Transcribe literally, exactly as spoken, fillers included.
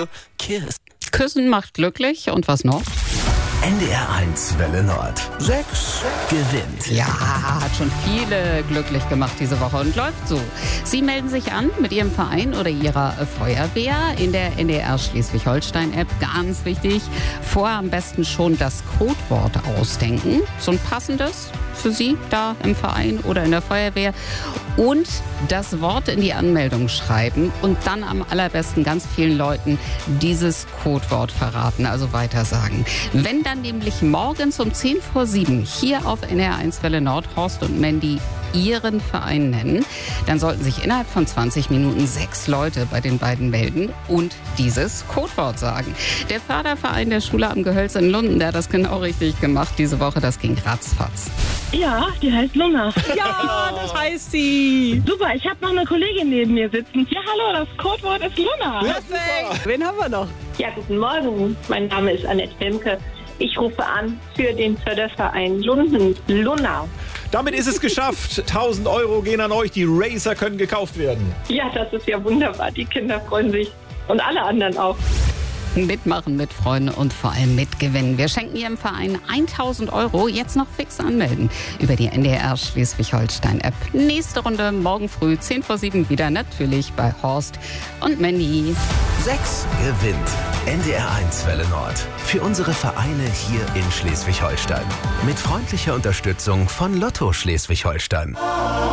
a kiss. Küssen macht glücklich. Und was noch? N D R eins Welle Nord. Sechs gewinnt. Ja, hat schon viele glücklich gemacht diese Woche und läuft so. Sie melden sich an mit Ihrem Verein oder Ihrer Feuerwehr in der N D R Schleswig-Holstein-App. Ganz wichtig, vorher am besten schon das Codewort ausdenken. So ein passendes für Sie da im Verein oder in der Feuerwehr. Und das Wort in die Anmeldung schreiben und dann am allerbesten ganz vielen Leuten dieses Codewort verraten, also weitersagen. Wenn dann nämlich morgens um zehn vor sieben hier auf N D R eins Welle Nord Horst und Mandy Ihren Verein nennen, dann sollten sich innerhalb von zwanzig Minuten sechs Leute bei den beiden melden und dieses Codewort sagen. Der Förderverein der Schule am Gehölz in Lunden, der hat das genau richtig gemacht diese Woche. Das ging ratzfatz. Ja, die heißt Luna. Ja, das heißt sie. Super, ich habe noch eine Kollegin neben mir sitzen. Ja, hallo, das Codewort ist Luna. Perfekt. Wen haben wir noch? Ja, guten Morgen. Mein Name ist Annette Wilmke. Ich rufe an für den Förderverein Lunden. Luna. Damit ist es geschafft. tausend Euro gehen an euch. Die Racer können gekauft werden. Ja, das ist ja wunderbar. Die Kinder freuen sich. Und alle anderen auch. Mitmachen, mitfreuen und vor allem mitgewinnen. Wir schenken Ihrem Verein tausend Euro. Jetzt noch fix anmelden über die N D R Schleswig-Holstein-App. Nächste Runde morgen früh, zehn vor sieben wieder natürlich bei Horst und Mandy. Sechs gewinnt. N D R eins Welle Nord. Für unsere Vereine hier in Schleswig-Holstein. Mit freundlicher Unterstützung von Lotto Schleswig-Holstein.